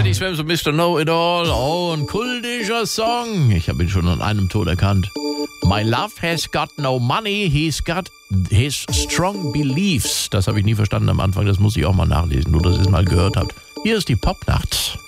Caddy Swims und Mr. Know-It-All. Oh, ein kultischer Song. Ich habe ihn schon an einem Ton erkannt. My love has got no money, he's got his strong beliefs. Das habe ich nie verstanden am Anfang, das muss ich auch mal nachlesen, nur dass ihr es mal gehört habt. Hier ist die Popnacht.